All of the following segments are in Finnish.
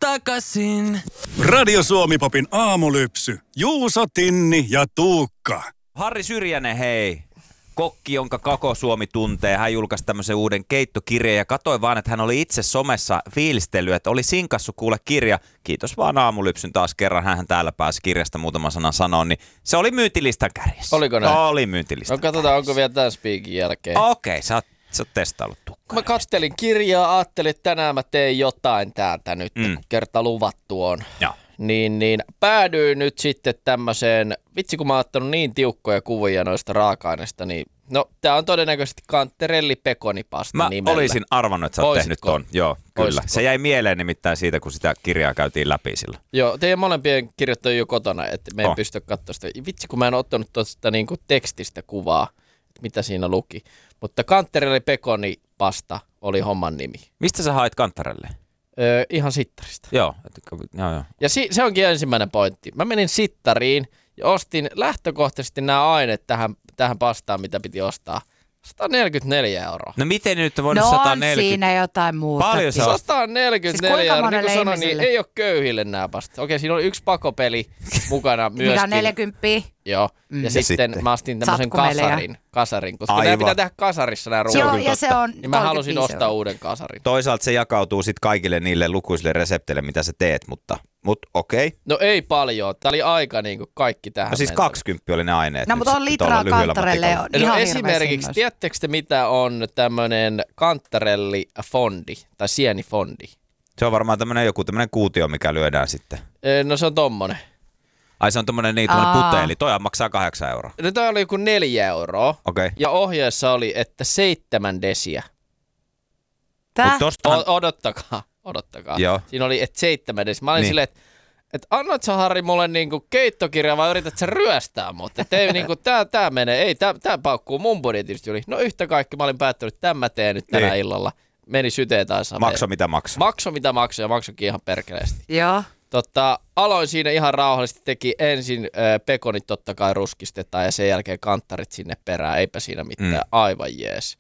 takaisin. Radio Suomi-popin aamulypsy. Juuso, Tinni ja Tuukka. Harri Syrjänen, hei. Kokki, jonka koko Suomi tuntee. Hän julkaisi tämmöisen uuden keittokirjan ja katsoin vaan, että hän oli itse somessa fiilistellyt, että oli sinkassu kuule kirja. Kiitos vaan aamulypsyn taas kerran. Hän täällä pääsi kirjasta muutaman sanan sanoa, niin se oli myyntilistan kärjessä. Oliko näin? Oli myyntilistan No katsotaan, onko vielä tämän spiikin jälkeen. Okei, sä oot testaillut Tukka. Mä kattelin kirjaa, ajattelin, että tänään mä teen jotain täältä nyt, kun kerta luvattu on. Joo. Niin päädyin nyt sitten tämmöiseen, vitsi kun mä oon ottanut niin tiukkoja kuvia noista raaka-aineista, niin no tää on todennäköisesti kanterelli pekonipasta Mä nimellä. olisin arvannut, että sä oot tehnyt ton. Joo, kyllä. Oisitko? Se jäi mieleen nimittäin siitä, kun sitä kirjaa käytiin läpi sillä. Joo, teidän molempien kirjat on jo kotona, että me ei pysty katsoa sitä. Vitsi kun mä en ottanut tuosta niinku tekstistä kuvaa, mitä siinä luki. Mutta kanterelli pekonipasta oli homman nimi. Mistä sä hait kantarelle? Ihan sittarista. Joo. Ja se onkin ensimmäinen pointti. Mä menin sittariin ja ostin lähtökohtaisesti nämä aineet tähän pastaan, mitä piti ostaa. 144 €. No miten nyt on voinut no 140? on siinä jotain muuta. Paljon se on? 144 €. Niin kuin sanoin, niin ei ole köyhille nämä pastat. Okei, siinä oli yksi pakopeli mukana myöskin. Mikä on 40? Joo. Ja sitten mä ostin tämmöisen kasarin, koska nämä pitää tehdä kasarissa nämä ruoat. Joo, ja se on niin mä halusin ostaa uuden kasarin. Toisaalta se jakautuu sitten kaikille niille lukuisille resepteille, mitä sä teet, mutta okei. No ei paljon. Tää oli aika niin kuin kaikki tähän. No siis 20 oli ne aineet. No mutta on litraa kantarelle on ihan hirveä esimerkiksi, tiedättekö te mitä on tämmönen kantarelli fondi tai sienifondi? Se on varmaan joku tämmönen kuutio, mikä lyödään sitten. No se on tommonen. Ai se on tommonen puteeli. Toi maksaa 8 €. No toi oli joku 4 €. Okei. Ja ohjeessa oli, että 7 desiä. Odottakaa. Joo. Siinä oli, että 7 desiä. Mä olin silleen, että annat sä Harri mulle niinku keittokirja vai yrität sä ryöstää mut? Että ei niinku tää menee, ei tää paukkuu mun budjetista yli. No yhtä kaikki mä olin päättänyt, että mä teen nyt tänä illalla. Meni syteen tai sameen. Makso mitä maksaa. Makso mitä maksaa ja maksokin ihan perkeleesti. Joo. Aloin siinä ihan rauhallisesti, teki ensin pekonit totta kai ruskistetaan ja sen jälkeen kanttarit sinne perään, eipä siinä mitään, aivan jees.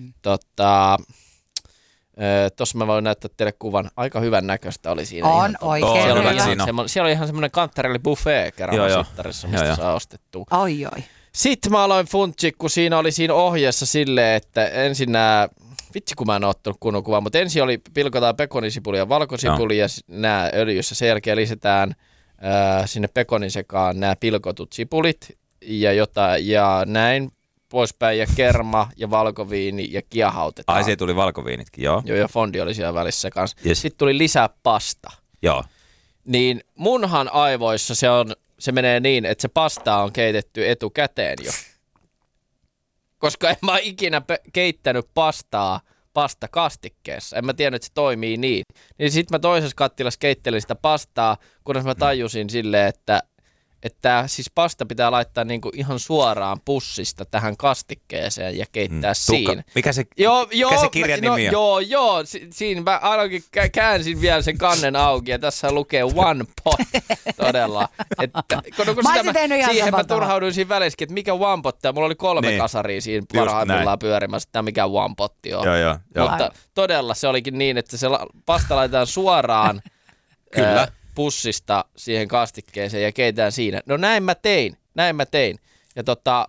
Tossa mä voin näyttää teille kuvan, aika hyvän näköistä oli siinä. On oikein. Siellä oli ihan semmoinen kantarelli buffet kerran sittarissa, mistä saa ostettua. Oi. Sitten mä aloin funtsi, kun siinä oli siinä ohjeessa silleen, että ensin nämä, vitsi kun mä en ottanut kunnon kuvaa, mutta ensin oli pilkotaan pekonisipuli ja valkosipuli ja nämä öljyssä. Sen jälkeen lisätään sinne pekonin sekaan nämä pilkotut sipulit ja näin poispäin ja kerma ja valkoviini ja kiehautetaan. Ai, siihen tuli valkoviinitkin, joo. Joo, ja fondi oli siellä välissä kanssa. Yes. Sitten tuli lisää pasta. Joo. Niin munhan aivoissa se menee niin, että se pasta on keitetty etukäteen jo. Koska en mä ikinä keittänyt pastakastikkeessa. En mä tiennyt, että se toimii niin. Niin sit mä toisessa kattilassa keittelin sitä pastaa, kunnes mä tajusin silleen, että siis pasta pitää laittaa niinku ihan suoraan pussista tähän kastikkeeseen ja keittää siinä. Mikä se kirjan nimi on? Joo. Siinä mä ainakin käänsin vielä sen kannen auki ja tässä lukee one pot todella. Siihen mä turhauduin siinä välissäkin, että mikä one pot, mulla oli 3 kasaria siinä parhaimmillaan pyörimässä, että mikä one potti on. Joo. Mutta todella se olikin niin, että se pasta laitetaan suoraan. Kyllä. Pussista siihen kastikkeeseen ja keitään siinä. No näin mä tein. Ja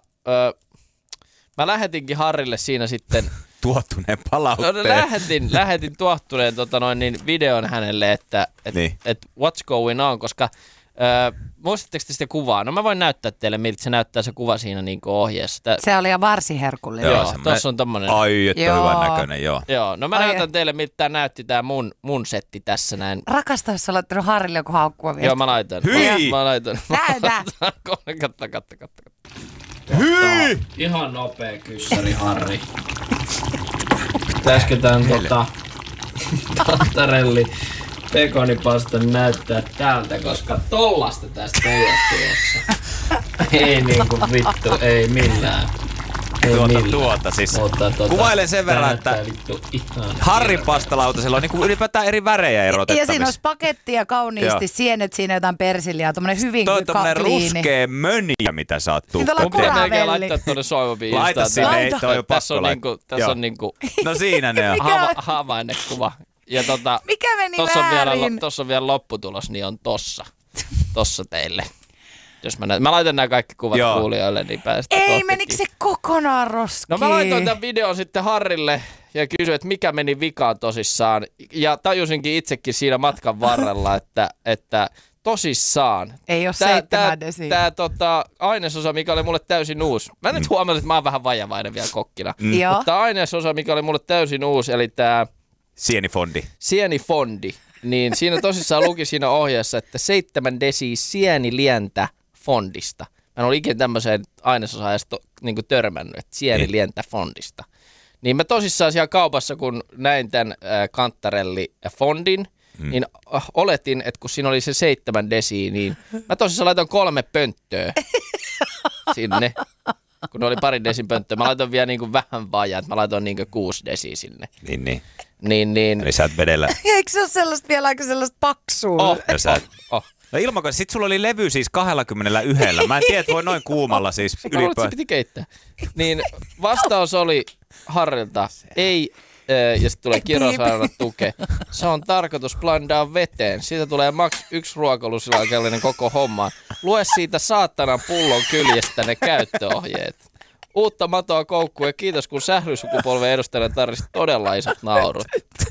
mä lähetinkin Harrille siinä sitten tuottuneen palautteen. No lähetin tuottuneen videon hänelle, että what's going on, koska muistatteko te sitä kuvaa? No mä voin näyttää teille, miltä se näyttää se kuva siinä niin kuin ohjeessa. Se oli varsin herkullinen. Joo, tossa on tommonen. Ai, että hyvän näköinen, joo. Joo, no mä näytän teille, miltä tää näytti tää mun setti tässä näin. Rakasta, jos sä laittanut Harrille joku haukkua viesti. Joo, mä laitan. Hyi! Mä laitan. Näytä! Katso. Hyi! Ihan nopea kyssäri, Harri. Pitäisikö tän kantarelli pekonipasta näyttää täältä, koska tollasta tästä ei ole tulossa. Ei niinku vittu, ei millään. Siis. Kuvailen sen verran, että Harrin pastalautasella on niinku ylipäätään eri värejä erotettavissa. Ja siinä on pakettia kauniisti, sienet siinä jotain persiliä, tommonen hyvin kliini. Toi on tommonen ruskea möniä, mitä sä oot tukkunut. Mun pitää melkein laittaa tuonne soivabiin. Laita sinne, ei toi ole pakko laittaa. Tässä on niinku... No siinä ne on. Havainnekuva. Mikä meni väärin? Tossa on vielä lopputulos, niin on tossa teille. Jos mä laitan nämä kaikki kuvat kuulijoille, niin päästään Ei, menikö se kokonaan roskiin? No mä laitoin tämän videon sitten Harrille ja kysyin, että mikä meni vikaan tosissaan. Ja tajusinkin itsekin siinä matkan varrella, että tosissaan. Ei ole 7 desiä. Tämä ainesosa, mikä oli mulle täysin uusi. Mä nyt huomasin, että mä oon vähän vajavainen vielä kokkina. Mutta ainesosa, mikä oli mulle täysin uusi, eli tämä sienifondi. Niin siinä tosissaan luki siinä ohjeessa, että 7 desiä sienilientä fondista. Mä en ole ikinä tämmöiseen ainesosaan edes niinku törmännyt, että sienilientä fondista. Niin mä tosissaan siellä kaupassa, kun näin tämän kantarelli-fondin, niin oletin, että kun siinä oli se 7 desiä, niin mä tosissaan laitoin 3 pönttöä sinne. Kun oli 2 desin pönttöä, mä laitoin vielä niinku vähän vajaa, että mä laitoin niinku 6 desiä sinne. Niin. Eli sä et vedellä. Eikö se ole sellaista vielä aika sellaista paksua? No ilman, sit sulla oli levy siis 21. Mä en tiedä, että voi noin kuumalla siis ylipäätään. Se piti keittää. Niin vastaus oli Harrilta, ei, ja sitten tulee kirosana tuke. Se on tarkoitus blandaa veteen. Siitä tulee maks 1 ruokalusilakellinen koko homma. Lue siitä saatanan pullon kyljestä ne käyttöohjeet. Uutta matoa koukkuun ja kiitos, kun sählysukupolven edustajana tarvitsi todella isot naurut.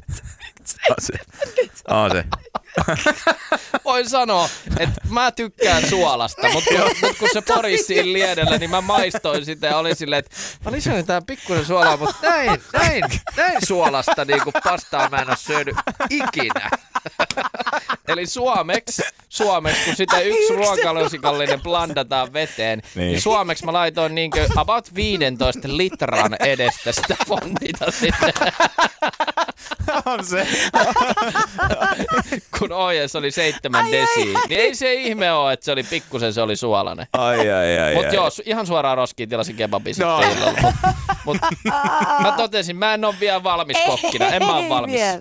On se. Voin sanoa, että mä tykkään suolasta, mutta kun se porisi siinä liedellä, niin mä maistoin sitä ja olin silleen, että mä lisäsin tähän pikkusen suolaa, mutta näin suolasta niin kuin pastaa mä en ole syönyt ikinä. Eli suomeksi, kun sitä 1 ruokalusikallinen blandataan veteen, niin suomeksi mä laitoin niin kuin about 15 litran edestä sitä fondita sinne. On se. Kun ohjeessa oli 7 desiä, niin ei se ihme ole, että se oli pikkusen, se oli suolainen. Ai. Mutta joo, ihan suoraan roskiin tilasin kebabin sitten illalla. Mutta mä totesin, mä en ole vielä valmis kokkina, en mä ole valmis.